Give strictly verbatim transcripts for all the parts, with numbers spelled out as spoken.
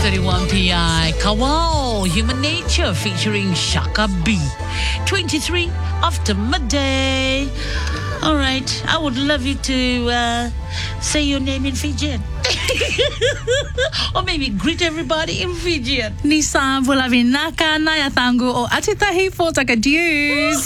thirty-one P I Kawal Human Nature featuring Shaka B. twenty-three after midday. All right, I would love you to uh, say your name in Fijian. Or maybe greet everybody in Fijian. Nisa Vulavinaka Naya Tangu o Atitahi Fotaka Dews.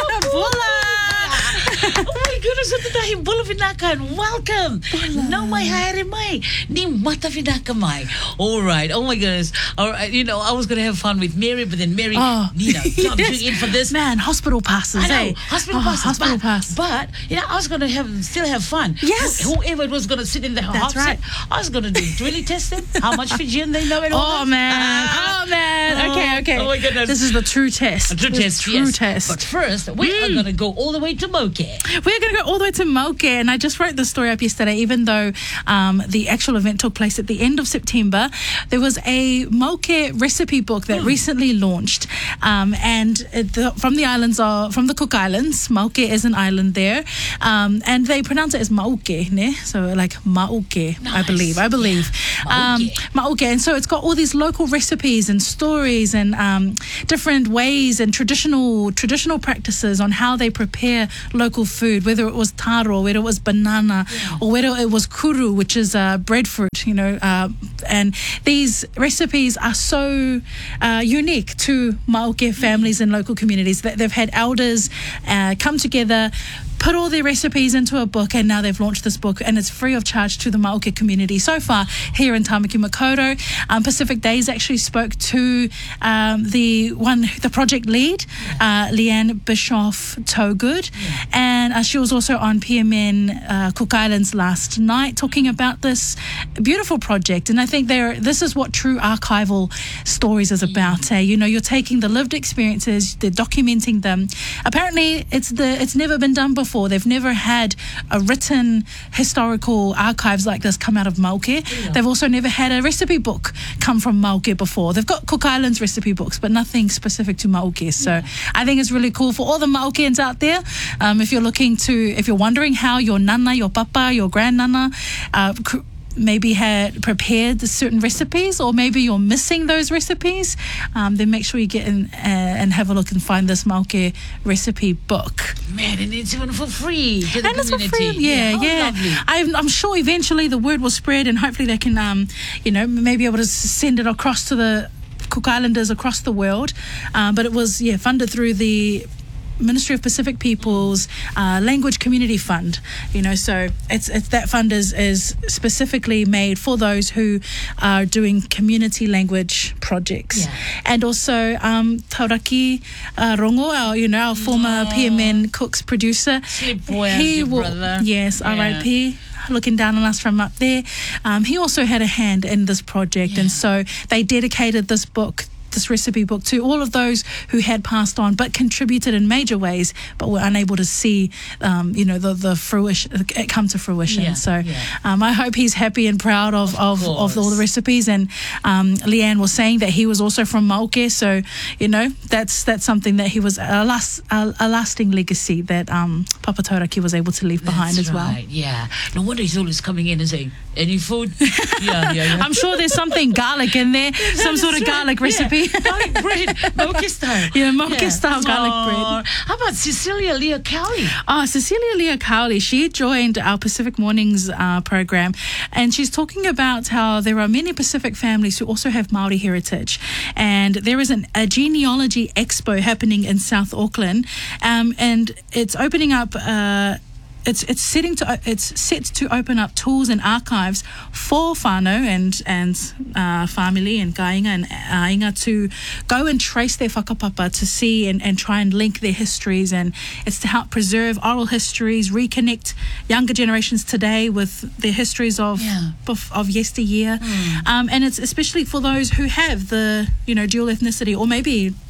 Oh my goodness, ito tayo Bula Vinaka and welcome. No mai haere mai, ni mata vinaka mai. All right, oh my goodness. All right, you know, I was going to have fun with Mary, but then Mary, oh, Nina, jumped yes. in for this. Man, hospital passes, I know, eh? hospital oh, passes. Hospital but, pass. But, you know, I was going to have still have fun. Yes. Wh- whoever was going to sit in the That's right. seat, I was going to do really test them, how much Fijian they know and all Oh, that. man. Ah. Oh, man. Okay, okay. Oh, my goodness. This is the true test. A true the test, true yes. test. But first, we mm. are going to go all the way to Moke. We're going to go all the way to Moke, and I just wrote the story up yesterday, even though um, the actual event took place at the end of September. There was a Moke recipe book that mm. recently launched, um, and it, the, from the islands of, from the Cook Islands. Moke is an island there, um, and they pronounce it as Mauke, ne? So like Mauke, nice. I believe, I believe. Yeah. Um, Mauke, and so it's got all these local recipes and stories and um, different ways and traditional traditional practices on how they prepare local food, whether it was taro, whether it was banana, yeah. or whether it was kuru, which is uh, breadfruit, you know, uh, and these recipes are so uh, unique to Maoke families and local communities that they've had elders uh, come together, put all their recipes into a book, and now they've launched this book, and it's free of charge to the Maoke community so far here in Tamaki Makaurau. Um, Pacific Days actually spoke to um, the one, the project lead, uh, Leanne Bischoff Togood, yeah. and uh, she was also on P M N uh, Cook Islands last night talking about this beautiful project. And I think there, this is what true archival stories is about. Yeah. Uh, you know, you're taking the lived experiences, they're documenting them. Apparently, it's the it's never been done before. They've never had a written historical archives like this come out of Maoke. Yeah. They've also never had a recipe book come from Maoke before. They've got Cook Islands recipe books, but nothing specific to Maoke. So yeah. I think it's really cool for all the Maokeans out there. Um, if you're looking to, if you're wondering how your nana, your papa, your grandnana uh, cr- maybe had prepared certain recipes, or maybe you're missing those recipes, um, then make sure you get in uh, and have a look and find this Maoke recipe book. Man, and it's even for free to the and community. It's for free. Yeah, yeah. yeah. I'm, I'm sure eventually the word will spread, and hopefully they can, um, you know, maybe able to send it across to the Cook Islanders across the world. Uh, but it was, yeah, funded through the Ministry of Pacific Peoples uh, Language Community Fund, you know, so it's, it's that fund is, is specifically made for those who are doing community language projects. Yeah. And also um, Tauraki uh, Rongo, our, you know, our former oh. P M N Cooks producer. Sleep well, he will, brother. Yes, yeah. R I P. Looking down on us from up there. Um, he also had a hand in this project, yeah. and so they dedicated this book this recipe book to all of those who had passed on but contributed in major ways but were unable to see um, you know the, the fruition it come to fruition. Yeah, so yeah. Um, I hope he's happy and proud of of, of, of all the recipes. And um, Leanne was saying that he was also from Maoke, so you know that's that's something that he was a, last, a, a lasting legacy that um, Papa Tauraki was able to leave that's behind as well. Right, yeah. No wonder he's always coming in and saying, any food? yeah, yeah, yeah. I'm sure there's something garlic in there, some sort of right. garlic recipe. Yeah. Garlic bread, Moke style. Yeah, Moke yeah. style Aww. garlic bread. How about Cecilia Leah Cowley? Oh, Cecilia Leah Cowley. She joined our Pacific Mornings uh, program, and she's talking about how there are many Pacific families who also have Maori heritage, and there is an, a genealogy expo happening in South Auckland, um, and it's opening up. Uh, It's it's setting to it's set to open up tools and archives for whānau and and uh, family and kāinga and ainga to go and trace their whakapapa to see and, and try and link their histories, and it's to help preserve oral histories, reconnect younger generations today with their histories of yeah. of, of yesteryear, mm. um, and it's especially for those who have the you know dual ethnicity or maybe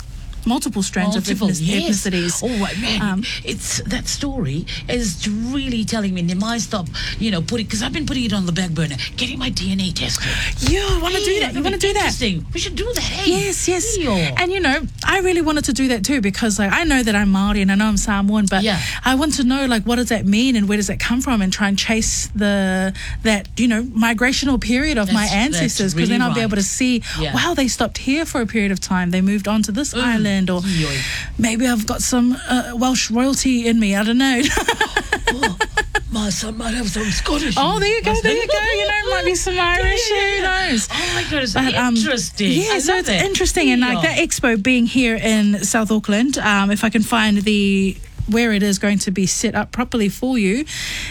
multiple strands Multiple, of ethnic- yes. ethnicities. Oh man, Um, it's that story is really telling me. Nimai, stop, you know, putting because I've been putting it on the back burner, getting my D N A tested. Yeah, I want to do that. You want to do that? Interesting. We should do that. Hey? Yes, yes. Yo. And you know, I really wanted to do that too because like I know that I'm Maori and I know I'm Samoan, but Yeah. I want to know like what does that mean and where does that come from and try and chase the that you know migrational period of my That's- that's ancestors because really then I'll be right. able to see Yeah. wow they stopped here for a period of time, they moved on to this island, or Yoi. maybe I've got some uh, Welsh royalty in me. I don't know. Oh, my son might have some Scottish. Oh, there you go, Must there have- you go. You know, might be some Irish. Who knows? Oh my goodness, But, um, interesting. Yeah, I so love it's it. interesting, and like that expo being here in South Auckland, um, if I can find the where it is going to be set up properly for you.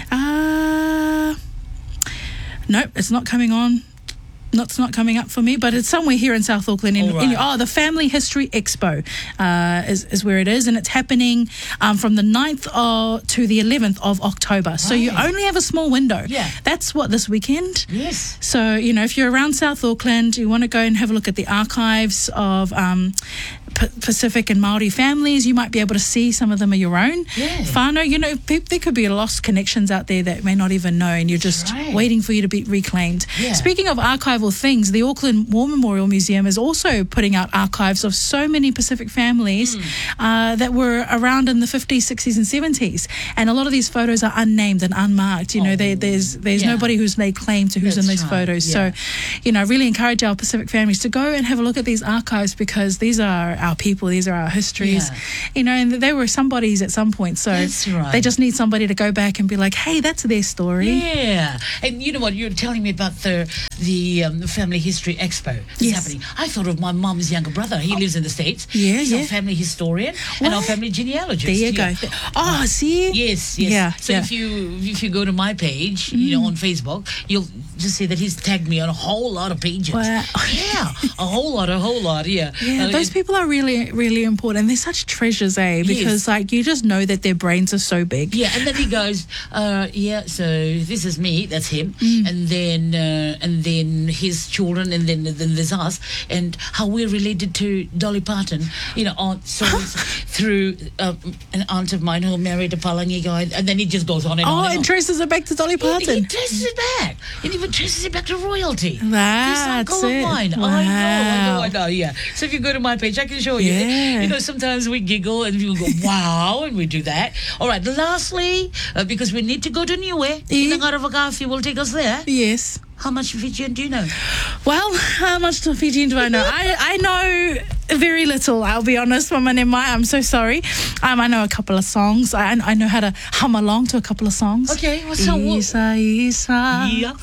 Uh, nope, it's not coming on. Not, it's not coming up for me, but it's somewhere here in South Auckland. In, All in, right. oh, the Family History Expo uh, is, is where it is, and it's happening um, from the ninth of, to the eleventh of October. So you Right. only have a small window. Yeah. That's what, this weekend? Yes. So, you know, if you're around South Auckland, you want to go and have a look at the archives of um, P- Pacific and Maori families, you might be able to see some of them are your own. Yeah. Whānau, you know, pe- there could be lost connections out there that may not even know, and you're just right. waiting for you to be reclaimed. Yeah. Speaking of archival things, the Auckland War Memorial Museum is also putting out archives of so many Pacific families Hmm. uh, that were around in the fifties, sixties and seventies. And a lot of these photos are unnamed and unmarked. You know, Oh, they, there's there's yeah. nobody who's laid claim to who's in That's these right, photos. yeah. So, you know, I really encourage our Pacific families to go and have a look at these archives because these are our people, these are our histories, Yeah. you know, and they were somebody's at some point. So That's right. they just need somebody to go back and be like, hey, that's their story. Yeah, and you know what? You're telling me about the the um, Family History Expo that's Yes. happening. I thought of my mum's younger brother. He lives in the States. Yeah, He's yeah. our family historian and our What? family genealogist. There you yeah. go. Oh, see? Yes, yes. Yeah, so yeah. if you if you go to my page, you know, on Facebook, you'll just see that he's tagged me on a whole lot of pages. Wow. Yeah, a whole lot, a whole lot. Yeah. Yeah, Uh, those it- people are really, really important. They're such treasures, eh? Because, Yes. like, you just know that their brains are so big. Yeah, and then he goes, uh, yeah. So this is me, that's him, Mm. and then uh, and then his children, and then then there's us, and how we're related to Dolly Parton. You know, aunt, so it's through uh, an aunt of mine who married a Palangi guy, and then he just goes on and on. Oh, and and on. traces it back to Dolly He, he Parton. traces it back, and even traces it back to royalty. That's this uncle it. of mine. I know, I know, Wow. I know. Yeah. So if you go to my page, I can show you. Yeah. You know, sometimes we giggle and we go, "Wow," and we do that. All right. Lastly, uh, because we need to go to Niue, Eh? Inangaravagafi will take us there. Yes. How much Fijian do you know? Well, how much to Fijian do I know? I, I know very little, I'll be honest, Mama Nemai. I'm so sorry. Um, I know a couple of songs. I, I know how to hum along to a couple of songs. Okay, what's that? Isa, Isa. Yeah.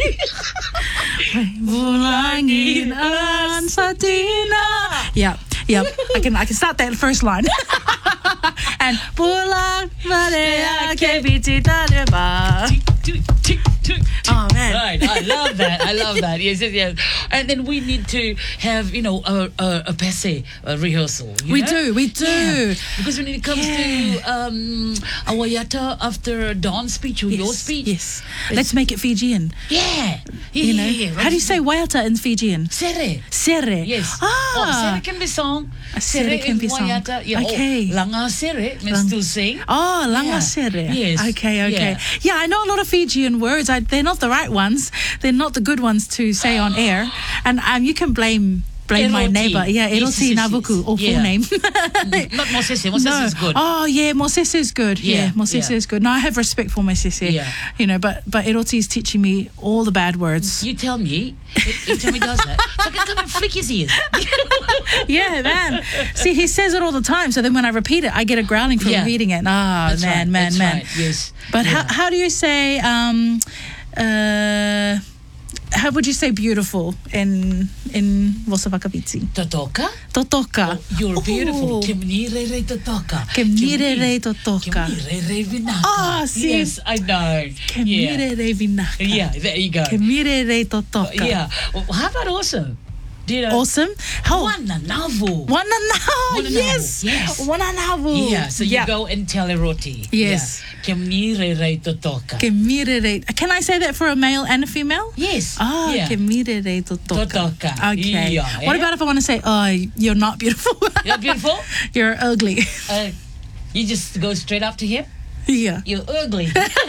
Bulangin ang Sardinia. Yeah, yeah. I can I can start that first line. And Pulang Malaya Kebitita Deba. Tick, tick, tick, tick. Oh man. Right, I love that. I love that. Yes, yes, yes. And then we need to have, you know, a a, a passe a rehearsal. you We know? do, we do. Yeah. Because when it comes Yeah. to um, a wayata after Dawn's speech or your Yes, speech, yes. it's- Let's make it Fijian. yeah, yeah, You know, yeah, yeah. how do you say wayata in Fijian? Sere? Sere. Yes. Ah. Oh, sere can be song. A sere can is be song. wayata. Yeah. Okay. Oh, langa sere means Lang- to sing. Oh, langa Yeah. sere. Yes. Okay, okay. Yeah. Yeah. I know a lot of Fijian words. I, they're not the right ones. They're not the good ones to say on air. And um, you can blame blame my Eroti. neighbor. Yeah, Yes, Eroti yes, yes, Navuku, yes. or full Yeah. name. Not Mosese. Mosese No. is good. Oh yeah, Mosese is good. Yeah, Yeah, Mosese yeah. is good. No, I have respect for my sese. Yeah. You know, but but Eroti is teaching me all the bad words. You tell me. You tell me he does that. So I can come and flick his ears. Yeah, man. See, he says it all the time. So then when I repeat it, I get a growling from Yeah. repeating it. Ah, That's man, right, man, that's man. right, yes. But Yeah. how how do you say um uh how would you say beautiful in in Vossa Vakavitsi? Totoka? Totoka. You're beautiful. Oh. Kemnirere totoka. Kemnirere totoka. Kemnirere vinaka. Ah, see. Yes, I know. Yeah. Kemirere vinaka. Yeah, there you go. Kemirere totoka. Yeah. Well, how about also? Do you know? Awesome. How? Wananavu. Wananavu. Wananavu, Yes. yes. Wananavu. Yeah, so you Yeah. go and tell a roti. Yes. Yeah. Ke mire rei totoka. Ke mirere. Can I say that for a male and a female? Yes. Oh, yeah. ke mirere totoka. Totoka. Okay. Yeah, What eh? about if I want to say, oh, you're not beautiful? You're beautiful? You're ugly. Uh, you just go straight up to him? Yeah. You're ugly.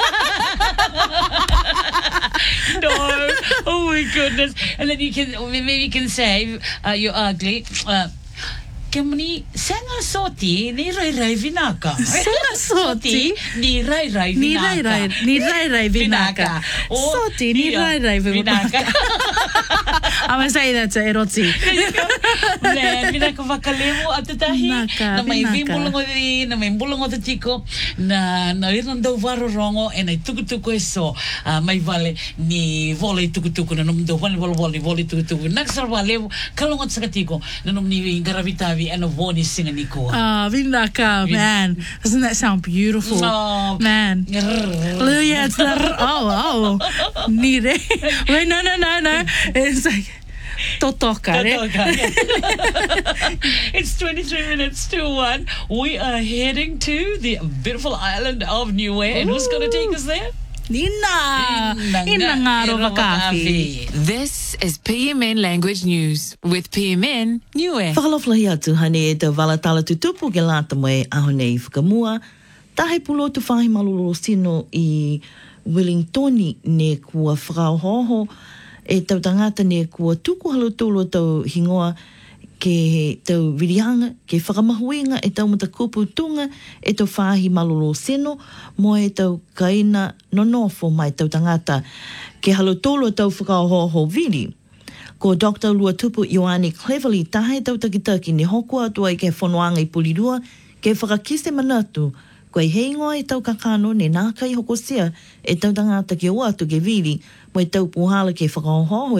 No. Oh my goodness. And then you can, maybe you can say, uh, you're ugly. Uh, Kemani, senga soti ni rai rai vinaka. Senga soti? ni rai rai Ni vinaka. rai rai, ni rai rai vinaka. Oh, Soti, ni yeah, rai rai vinaka. I'm going to say that to Eroti. Ne, vinaka wakalemu atatahi. Vinaka, Na mai vinaka. vimbulongo di, na mai mbulongo te tiko, na na irando waro rongo, e nei tukutuku e so, uh, mai vale ni vole tukutuku, na nom do wale wale wale vole tukutuku. Naksar wale, kalongot sa katiko, na nom ni garavitavi, and a woni singa ni koa. Ah, vinaka, man. Doesn't that sound beautiful? Oh. Man. Yeah, it's the, oh, oh. Need it. Wait, no, no, no, no. It's like, totoka, Totoka, yeah. It's twenty-three minutes to one. We are heading to the beautiful island of Niue. And who's going to take us there? Nina. Ina ngaro makafi. This is P M N Language News with P M N Niue. Whakaloflahi atu hane e te walatala tutupu ke lata moe ahone i whakamua. Tahe pulo tu whahi malolo sino i Wellingtoni ne kua whakaohoho e tau tangata ne kua tuku halo tolo tau hingoa ke tau virianga, ke whakamahuinga e tau mata kupu tunga e tau whahi malolo sino mo e tau kaina nonofo mai tau tangata ke halo tolo tau whakaohoho viri. Ko Doctor Luatupu Ioane Cleverly tahe tau takitaki ne hokua atua i ke whonoanga i Pulirua ke whakakise manatu koe heingoa e tau kakano ne nā kai hokosia e tau tangata ke oatu ke viri mo e tau puhala ke whakaohoho